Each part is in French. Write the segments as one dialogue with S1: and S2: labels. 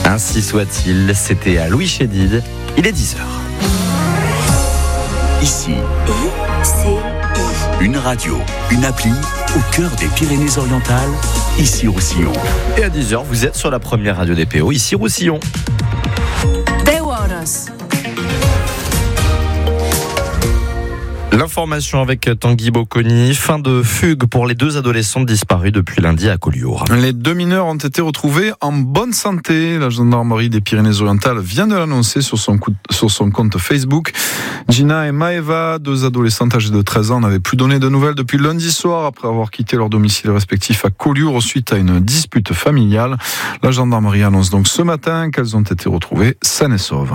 S1: Ainsi soit-il, c'était à Louis Chédid, il est 10h.
S2: Ici, une radio, une appli au cœur des Pyrénées-Orientales, ici Roussillon.
S1: Et à 10h, vous êtes sur la première radio des PO, ici Roussillon. L'information avec Tanguy Bocconi. Fin de fugue pour les 2 adolescentes disparues depuis lundi à Collioure.
S3: Les 2 mineurs ont été retrouvés en bonne santé. La gendarmerie des Pyrénées-Orientales vient de l'annoncer sur son compte Facebook. Gina et Maeva, 2 adolescentes âgées de 13 ans, n'avaient plus donné de nouvelles depuis lundi soir après avoir quitté leur domicile respectif à Collioure suite à une dispute familiale. La gendarmerie annonce donc ce matin qu'elles ont été retrouvées saines et sauves.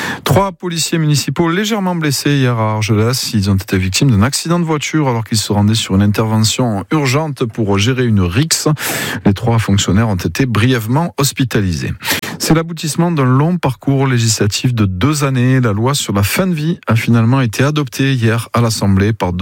S3: 3 policiers municipaux légèrement blessés hier à Argelès. Ils ont été victimes d'un accident de voiture alors qu'ils se rendaient sur une intervention urgente pour gérer une rixe. Les 3 fonctionnaires ont été brièvement hospitalisés. C'est l'aboutissement d'un long parcours législatif de 2 années. La loi sur la fin de vie a finalement été adoptée hier à l'Assemblée par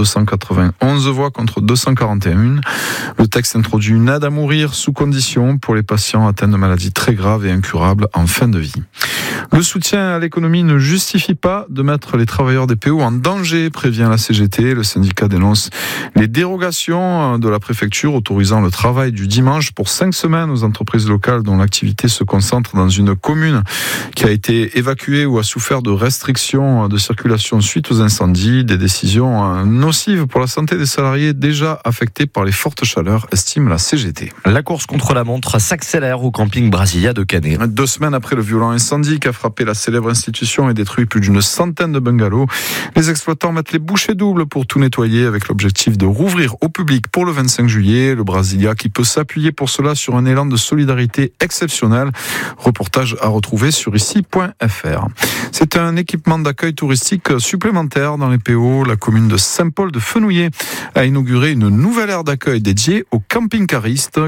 S3: 291 voix contre 241. Le texte introduit une aide à mourir sous condition pour les patients atteints de maladies très graves et incurables en fin de vie. Le soutien à l'économie ne justifie pas de mettre les travailleurs des PO en danger, prévient la CGT. Le syndicat dénonce les dérogations de la préfecture autorisant le travail du dimanche pour 5 semaines aux entreprises locales dont l'activité se concentre dans une commune qui a été évacuée ou a souffert de restrictions de circulation suite aux incendies. Des décisions nocives pour la santé des salariés déjà affectés par les fortes chaleurs, estime la CGT.
S1: La course contre la montre s'accélère au camping Brasilia de Canet.
S3: 2 semaines après le violent incendie qui a frappé la célèbre institution et détruit plus d'une centaine de bungalows, les exploitants mettent les bouchées doubles pour tout nettoyer avec l'objectif de rouvrir au public pour le 25 juillet. Le Brasilia qui peut s'appuyer pour cela sur un élan de solidarité exceptionnel. Reportage à retrouver sur ici.fr. C'est un équipement d'accueil touristique supplémentaire dans les PO. La commune de Saint-Paul-de-Fenouillet a inauguré une nouvelle aire d'accueil dédiée aux camping-caristes.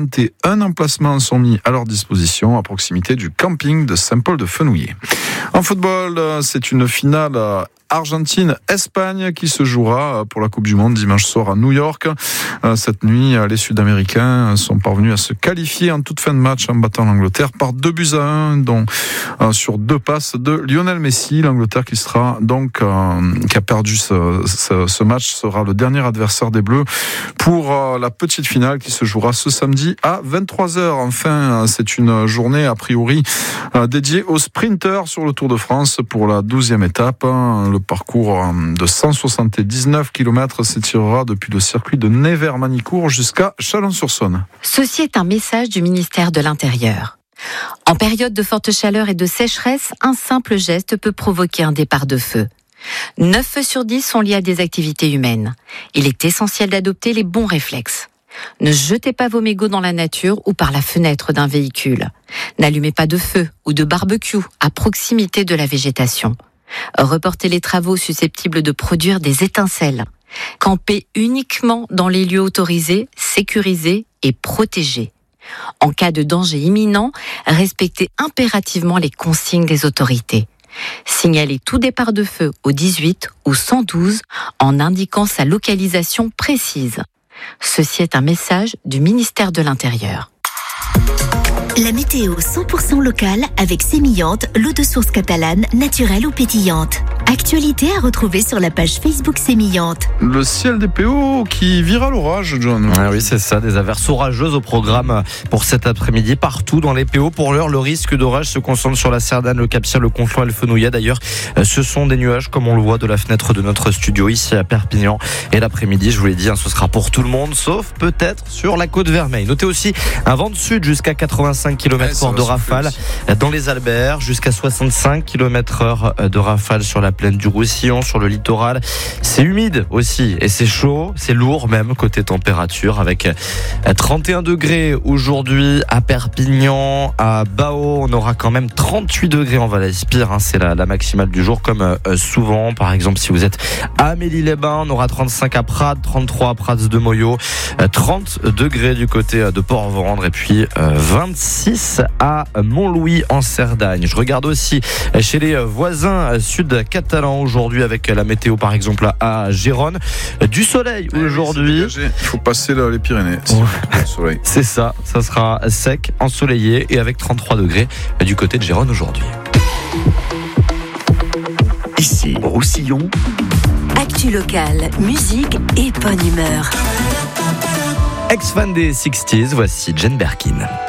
S3: 41 emplacements sont mis à leur disposition à proximité du camping de Saint-Paul-de-Fenouillet. En football, c'est une finale Argentine-Espagne qui se jouera pour la Coupe du Monde dimanche soir à New York. Cette nuit, les Sud-Américains sont parvenus à se qualifier en toute fin de match en battant l'Angleterre par 2-1, dont sur 2 passes de Lionel Messi. L'Angleterre qui a perdu ce match sera le dernier adversaire des Bleus pour la petite finale qui se jouera ce samedi à 23h. Enfin, c'est une journée a priori dédiée aux sprinteurs sur le Tour de France pour la 12e étape. Le parcours de 179 km s'étirera depuis le circuit de Nevers-Manicourt jusqu'à Chalon-sur-Saône.
S4: Ceci est un message du ministère de l'Intérieur. En période de forte chaleur et de sécheresse, un simple geste peut provoquer un départ de feu. 9 feux sur 10 sont liés à des activités humaines. Il est essentiel d'adopter les bons réflexes. Ne jetez pas vos mégots dans la nature ou par la fenêtre d'un véhicule. N'allumez pas de feu ou de barbecue à proximité de la végétation. Reportez les travaux susceptibles de produire des étincelles. Campez uniquement dans les lieux autorisés, sécurisés et protégés. En cas de danger imminent, respectez impérativement les consignes des autorités. Signalez tout départ de feu au 18 ou 112 en indiquant sa localisation précise. Ceci est un message du ministère de l'Intérieur.
S5: La météo 100% locale avec Sémillante, l'eau de source catalane, naturelle ou pétillante. Actualité à retrouver sur la page Facebook Sémillante.
S3: Le ciel des PO qui vira l'orage, John.
S1: Ah oui, c'est ça, des averses orageuses au programme pour cet après-midi partout dans les PO. Pour l'heure, le risque d'orage se concentre sur la Cerdane, le Cap-Sir, le Conflent et le Fenouillet. D'ailleurs, ce sont des nuages comme on le voit de la fenêtre de notre studio ici à Perpignan. Et l'après-midi, je vous l'ai dit, ce sera pour tout le monde, sauf peut-être sur la côte Vermeille. Notez aussi un vent de sud jusqu'à 85 km/h de rafale dans les Alberts, jusqu'à 65 km/h de rafale sur la plaine du Roussillon, sur le littoral. C'est humide aussi et c'est chaud, c'est lourd même côté température avec 31 degrés aujourd'hui à Perpignan, à Bao, on aura quand même 38 degrés en Val-Espire, c'est la maximale du jour comme souvent. Par exemple, si vous êtes à Amélie-les-Bains, on aura 35 à Prades, 33 à Prades de Moyo, 30 degrés du côté de Port-Vendre et puis 26 à Montlouis en Cerdagne. Je regarde aussi chez les voisins sud-catalans catalan aujourd'hui avec la météo par exemple à Gérone. Du soleil aujourd'hui.
S3: Il faut passer les Pyrénées. Le soleil.
S1: C'est ça sera sec, ensoleillé et avec 33 degrés du côté de Gérone aujourd'hui.
S2: Ici, Roussillon.
S6: Actu locale, musique et bonne humeur.
S1: Ex-fan des 60s, voici Jane Birkin.